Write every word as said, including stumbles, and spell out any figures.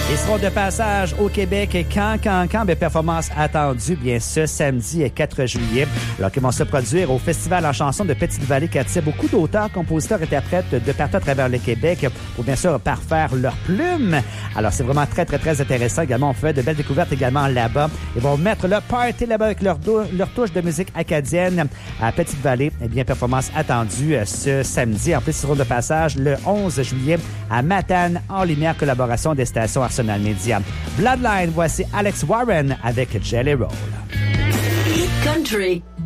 Ils seront de passage au Québec et quand, quand, quand, bien, performance attendue, bien, ce samedi quatre juillet, alors qu'ils vont se produire au Festival en chanson de Petite-Vallée qui attire beaucoup d'auteurs, compositeurs, interprètes de partout à travers le Québec pour, bien sûr, parfaire leurs plumes. Alors, c'est vraiment très, très, très intéressant. Également, on fait de belles découvertes également là-bas. Ils vont mettre le party là-bas avec leur, dou- leur touche de musique acadienne à Petite-Vallée. Eh bien, performance attendue ce samedi. En plus, ils seront de passage le onze juillet à Matane, en lumière, collaboration des stations Arsenal Media. Bloodline, voici Alex Warren avec Jelly Roll. Country.